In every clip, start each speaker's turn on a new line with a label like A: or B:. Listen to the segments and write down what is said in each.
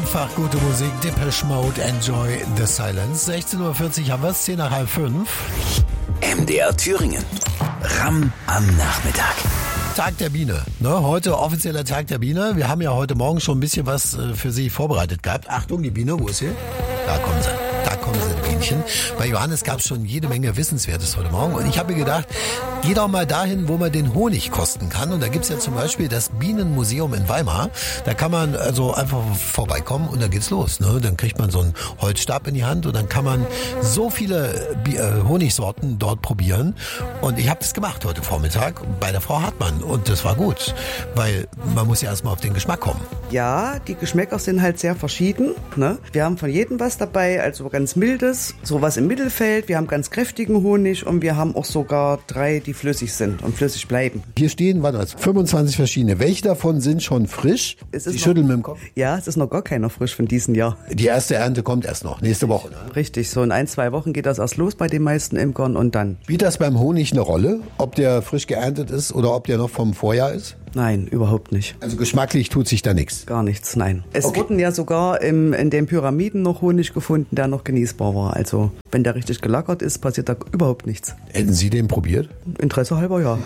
A: Einfach gute Musik, Depeche Mode, Enjoy the Silence. 16.40 Uhr haben wir es, 10 nach halb 5.
B: MDR Thüringen. Ramm am Nachmittag.
A: Tag der Biene. Ne, heute offizieller Tag der Biene. Wir haben ja heute Morgen schon ein bisschen was für Sie vorbereitet gehabt. Achtung, die Biene, wo ist sie? Da kommen sie. Da kommen sie, die Bienchen. Bei Johannes gab es schon jede Menge Wissenswertes heute Morgen. Und ich habe mir gedacht, geh doch mal dahin, wo man den Honig kosten kann. Und da gibt's ja zum Beispiel das Bienenmuseum in Weimar. Da kann man also einfach vorbeikommen und dann geht's los. Ne? Dann kriegt man so einen Holzstab in die Hand und dann kann man so viele Honigsorten dort probieren. Und ich habe das gemacht heute Vormittag bei der Frau Hartmann. Und das war gut, weil man muss ja erstmal auf den Geschmack kommen.
C: Ja, die Geschmäcker sind halt sehr verschieden. Ne? Wir haben von jedem was dabei, also ganz mildes, sowas im Mittelfeld. Wir haben ganz kräftigen Honig und wir haben auch sogar 3, die flüssig sind und flüssig bleiben.
A: Hier stehen, 25 verschiedene. Welche davon sind schon frisch? Sie schütteln mit dem Kopf?
C: Ja, es ist noch gar keiner frisch von diesem Jahr.
A: Die erste Ernte kommt erst noch, nächste Woche. Ne?
C: Richtig, so in 1-2 Wochen geht das erst los bei den meisten Imkern und dann.
A: Spielt das beim Honig eine Rolle, ob der frisch geerntet ist oder ob der noch vom Vorjahr ist?
C: Nein, überhaupt nicht.
A: Also geschmacklich tut sich da nichts?
C: Gar nichts, nein. Es wurden ja sogar in den Pyramiden noch Honig gefunden, der noch genießbar war. Also wenn der richtig gelagert ist, passiert da überhaupt nichts.
A: Hätten Sie den probiert?
C: Interesse halber, ja.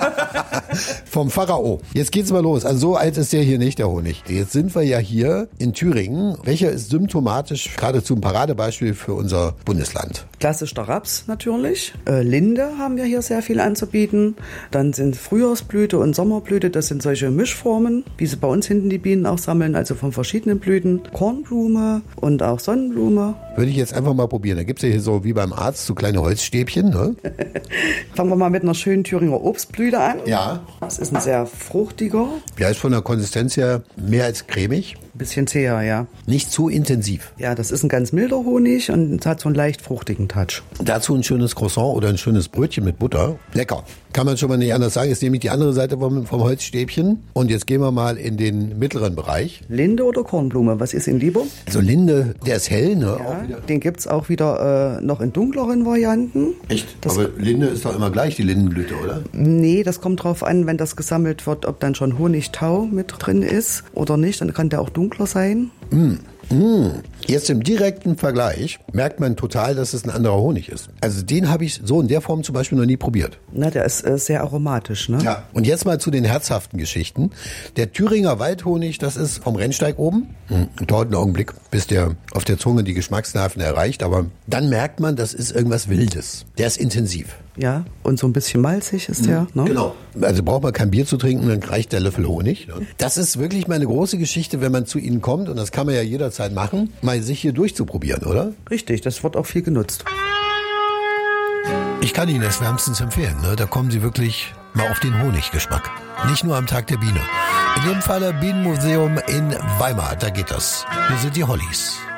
A: Vom Pharao. Jetzt geht's mal los. Also so alt ist der hier nicht, der Honig. Jetzt sind wir ja hier in Thüringen. Welcher ist symptomatisch, geradezu ein Paradebeispiel für unser Bundesland?
C: Klassisch der Raps natürlich. Linde haben wir hier sehr viel anzubieten. Dann sind Frühjahrsblüte und Sommerblüte. Das sind solche Mischformen, wie sie bei uns hinten die Bienen auch sammeln, also von verschiedenen Blüten. Kornblume und auch Sonnenblume.
A: Würde ich jetzt einfach mal probieren. Da gibt's ja hier so wie beim Arzt so kleine Holzstäbchen. Ne?
C: Fangen wir mal mit einer schönen Thüringer Obstblüte an.
A: Ja.
C: Das ist ein sehr fruchtiger.
A: Ja, ist von der Konsistenz her mehr als cremig.
C: Ein bisschen zäher, ja.
A: Nicht zu intensiv.
C: Ja, das ist ein ganz milder Honig und hat so einen leicht fruchtigen Touch.
A: Dazu ein schönes Croissant oder ein schönes Brötchen mit Butter. Lecker. Kann man schon mal nicht anders sagen. Jetzt nehme ich die andere Seite vom Holzstäbchen. Und jetzt gehen wir mal in den mittleren Bereich.
C: Linde oder Kornblume? Was ist Ihnen lieber?
A: Also Linde, der ist hell, ne?
C: Ja, den gibt's auch wieder noch in dunkleren Varianten.
A: Echt? Aber Linde ist doch immer gleich, die Lindenblüte, oder?
C: Nee, das kommt drauf an, wenn das gesammelt wird, ob dann schon Honigtau mit drin ist oder nicht. Dann kann der auch dunkler sein.
A: Jetzt im direkten Vergleich merkt man total, dass es ein anderer Honig ist. Also den habe ich so in der Form zum Beispiel noch nie probiert.
C: Na, der ist sehr aromatisch, ne?
A: Ja. Und jetzt mal zu den herzhaften Geschichten. Der Thüringer Waldhonig, das ist vom Rennsteig oben. Dauert einen Augenblick, bis der auf der Zunge die Geschmacksnerven erreicht. Aber dann merkt man, das ist irgendwas Wildes. Der ist intensiv.
C: Ja, und so ein bisschen malzig ist der. Ne?
A: Genau. Also braucht man kein Bier zu trinken, dann reicht der Löffel Honig. Ne? Das ist wirklich mal eine große Geschichte, wenn man zu Ihnen kommt, und das kann man ja jederzeit machen, mal sich hier durchzuprobieren, oder?
C: Richtig, das wird auch viel genutzt.
A: Ich kann Ihnen das wärmstens empfehlen. Ne? Da kommen Sie wirklich mal auf den Honiggeschmack. Nicht nur am Tag der Biene. In dem Fall Bienenmuseum in Weimar, da geht das. Hier sind die Hollies.